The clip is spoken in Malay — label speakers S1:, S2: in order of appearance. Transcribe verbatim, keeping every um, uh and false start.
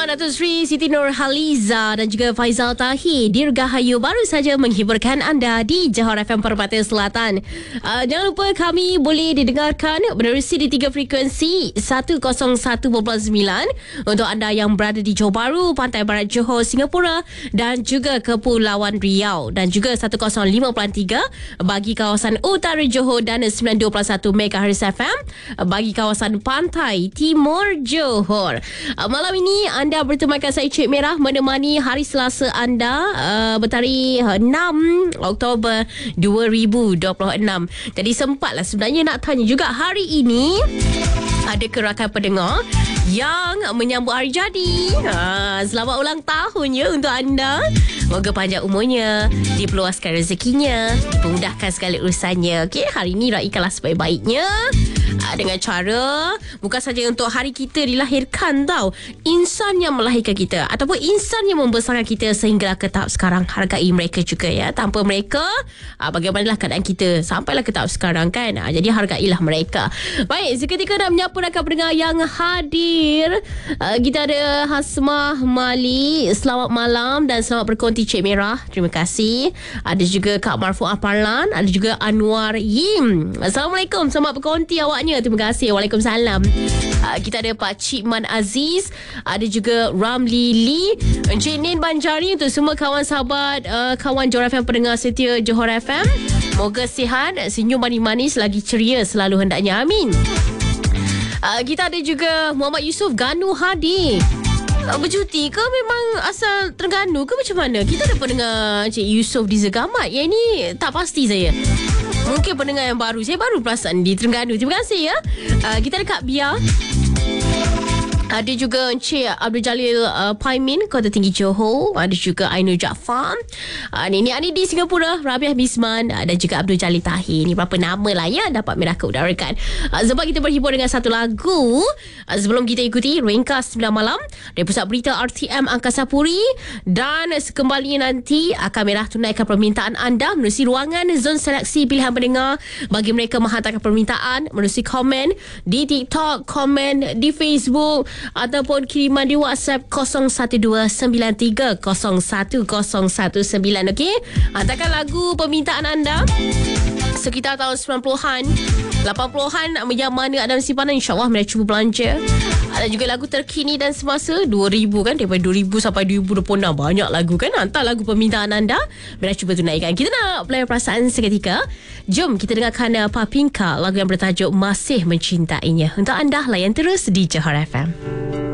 S1: Rahman, Datuk Seri Siti Nurhaliza dan juga Faizal Tahir Dirgahayu baru saja menghiburkan anda di Johor F M Permata Selatan. Uh, jangan lupa kami boleh didengarkan menerusi di tiga frekuensi seratus satu perpuluhan sembilan untuk anda yang berada di Johor Bahru, Pantai Barat Johor, Singapura dan juga Kepulauan Riau, dan juga seratus lima perpuluhan tiga bagi kawasan utara Johor dan sembilan puluh dua perpuluhan satu megahertz F M bagi kawasan pantai timur Johor. Uh, malam ini anda bertemakan saya Cik Merah menemani hari Selasa anda uh, bertarikh enam Oktober dua ribu dua puluh enam. Jadi sempatlah sebenarnya nak tanya juga, hari ini ada kerakan pendengar yang menyambut hari jadi. Ha, selamat ulang tahun ya untuk anda. Moga panjang umurnya, diperluaskan rezekinya, dimudahkan segala urusannya. Okey, hari ini raikanlah sebaik-baiknya ha, dengan cara bukan saja untuk hari kita dilahirkan tau, insan yang melahirkan kita ataupun insan yang membesarkan kita sehinggalah ke tahap sekarang, hargai mereka juga ya. Tanpa mereka ha, bagaimanalah keadaan kita sampailah ke tahap sekarang kan. Ha, jadi hargailah mereka. Baik, seketika nak menyapa rakan pendengar yang hadir. Uh, kita ada Hasmah Mali, selamat malam dan selamat berkonti Cik Merah. Terima kasih. Ada juga Kak Marfuah Parlan, ada juga Anwar Yim. Assalamualaikum, selamat berkonti awaknya. Terima kasih. Waalaikumsalam. Uh, kita ada Pak Cik Man Aziz, ada juga Ramli Lee, Encik Nin Banjari, untuk semua kawan sahabat uh, kawan Johor F M, pendengar setia Johor F M. Moga sihat, senyum manis-manis, lagi ceria selalu hendaknya. Amin. Uh, kita ada juga Muhammad Yusof Ganu Hadi. Uh, bercuti ke memang asal Terengganu ke macam mana? Kita ada pendengar Cik Yusof di Zegamat. Yang ini tak pasti saya. Mungkin pendengar yang baru. Saya baru perasan di Terengganu. Terima kasih ya. Uh, kita ada Kak Bia. Ada juga Encik Abdul Jalil uh, Paimin, Kota Tinggi Johor. Ada juga Ainul Jaafar. Uh, Nini Ani di Singapura, Rabiah Bisman uh, dan juga Abdul Jalil Tahir. Ni berapa nama lah ya dapat Merah keudarakan. Uh, sebab kita berhibur dengan satu lagu. Uh, sebelum kita ikuti ringkas sembilan malam dari Pusat Berita R T M Angkasa Puri. Dan sekembalinya nanti akan Merah tunaikan permintaan anda menerusi ruangan zon seleksi pilihan pendengar bagi mereka menghantarkan permintaan menerusi komen di TikTok, komen di Facebook ataupun kiriman di WhatsApp kosong satu dua sembilan tiga kosong satu kosong satu sembilan. Okey, hantarkan lagu permintaan anda sekitar tahun sembilan puluhan, lapan puluhan yang mana ada simpanan, insyaAllah mereka cuba belanja. Ada juga lagu terkini dan semasa dua ribu kan, daripada dua ribu sampai dua ribu dua puluh enam. Banyak lagu kan. Hantar lagu permintaan anda, mereka cuba tunaikan. Kita nak pelajari perasaan seketika. Jom kita dengarkan Papinka, lagu yang bertajuk Masih Mencintainya. Untuk anda layan terus di Johor F M.